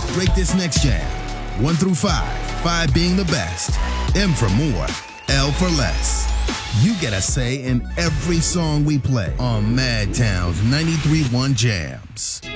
Rate this next jam. 1 through 5, 5 being the best, M for more, L for less. You get a say in every song we play on Madtown's 93.1 Jams.